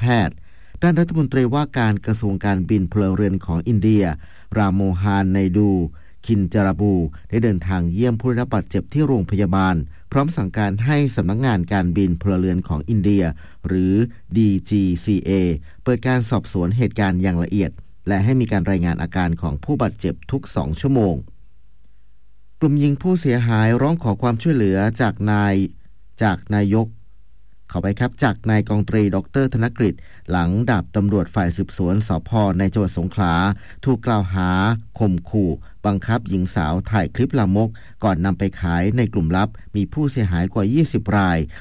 แพทย์ด้านรัฐมนตรีว่าการกระทรวงการบินพลเรือนของอินเดียรามโมฮานไนดูคินจาราบูได้เดินทางเยี่ยมผู้ได้รับบาดเจ็บที่โรงพยาบาลพร้อมสั่งการให้สำนักงานการบินพลเรือนของอินเดียหรือ DGCA เปิดการสอบสวนเหตุการณ์อย่างละเอียดและให้มีการรายงานอาการของผู้บาดเจ็บทุก2 ชั่วโมงกลุ่มหญิงผู้เสียหายร้องขอความช่วยเหลือจากนายกองตรีดร.ธนกฤษหลังดาบตำรวจฝ่ายสืบสวนสภ.ในจังหวัดสงขลาถูกกล่าวหาข่มขู่บังคับหญิงสาวถ่ายคลิปลามกก่อนนำไปขายในกลุ่มลับมีผู้เสียหายกว่า20 ราย